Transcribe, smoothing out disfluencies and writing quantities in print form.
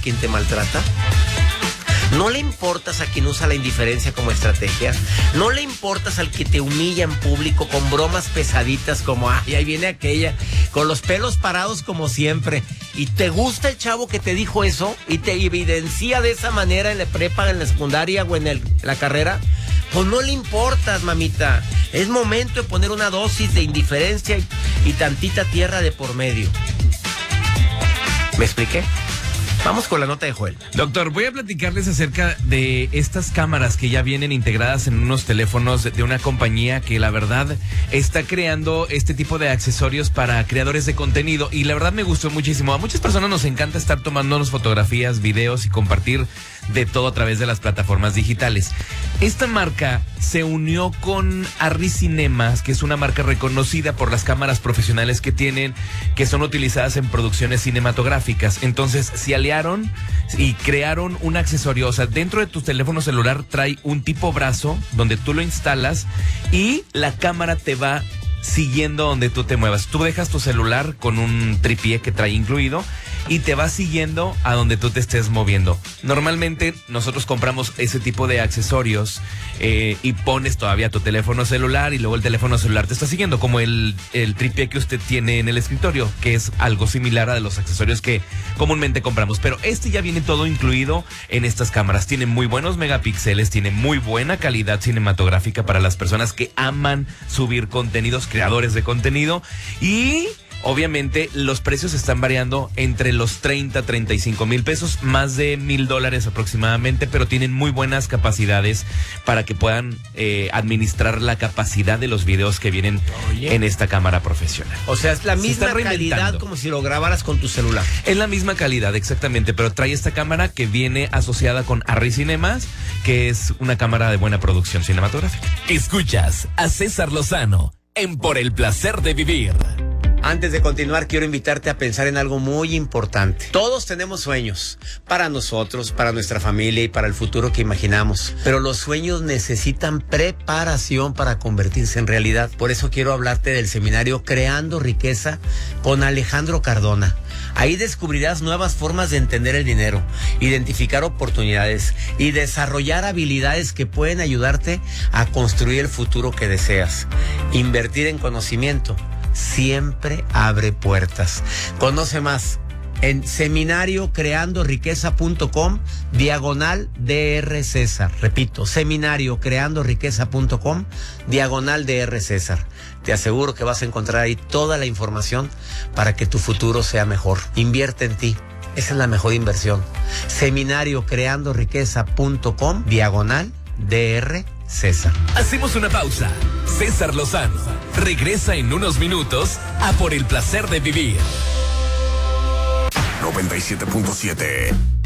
quien te maltrata? ¿No le importas a quien usa la indiferencia como estrategia? ¿No le importas al que te humilla en público con bromas pesaditas como, ay, ahí viene aquella, con los pelos parados como siempre? ¿Y te gusta el chavo que te dijo eso y te evidencia de esa manera en la prepa, en la secundaria o en la carrera? Pues no le importas, mamita. Es momento de poner una dosis de indiferencia y tantita tierra de por medio. ¿Me expliqué? Vamos con la nota de Joel. Doctor, voy a platicarles acerca de estas cámaras que ya vienen integradas en unos teléfonos de una compañía que la verdad está creando este tipo de accesorios para creadores de contenido y la verdad me gustó muchísimo. A muchas personas nos encanta estar tomándonos fotografías, videos y compartir de todo a través de las plataformas digitales. Esta marca se unió con Arri Cinemas, que es una marca reconocida por las cámaras profesionales que tienen, que son utilizadas en producciones cinematográficas. Entonces se aliaron y crearon un accesorio. O sea, dentro de tu teléfono celular trae un tipo brazo donde tú lo instalas y la cámara te va siguiendo donde tú te muevas. Tú dejas tu celular con un tripié que trae incluido y te va siguiendo a donde tú te estés moviendo. Normalmente nosotros compramos ese tipo de accesorios y pones todavía tu teléfono celular y luego el teléfono celular te está siguiendo, como el tripié que usted tiene en el escritorio, que es algo similar a de los accesorios que comúnmente compramos. Pero este ya viene todo incluido en estas cámaras. Tiene muy buenos megapíxeles, tiene muy buena calidad cinematográfica para las personas que aman subir contenidos, creadores de contenido, y obviamente los precios están variando entre los 30, 35 mil pesos, más de $1,000 aproximadamente, pero tienen muy buenas capacidades para que puedan administrar la capacidad de los videos que vienen en esta cámara profesional. O sea, es la misma calidad como si lo grabaras con tu celular. Es la misma calidad, exactamente, pero trae esta cámara que viene asociada con Arri Cinemas, que es una cámara de buena producción cinematográfica. Escuchas a César Lozano en Por el Placer de Vivir. Antes de continuar, quiero invitarte a pensar en algo muy importante. Todos tenemos sueños, para nosotros, para nuestra familia y para el futuro que imaginamos. Pero los sueños necesitan preparación para convertirse en realidad. Por eso quiero hablarte del seminario Creando Riqueza con Alejandro Cardona. Ahí descubrirás nuevas formas de entender el dinero, identificar oportunidades y desarrollar habilidades que pueden ayudarte a construir el futuro que deseas. Invertir en conocimiento siempre abre puertas. Conoce más en seminariocreandoriqueza.com/Dr. César. Repito, seminariocreandoriqueza.com/Dr. César. Te aseguro que vas a encontrar ahí toda la información para que tu futuro sea mejor. Invierte en ti. Esa es la mejor inversión. seminariocreandoriqueza.com/Dr. César. Hacemos una pausa. César Lozano regresa en unos minutos a Por el Placer de Vivir. 97.7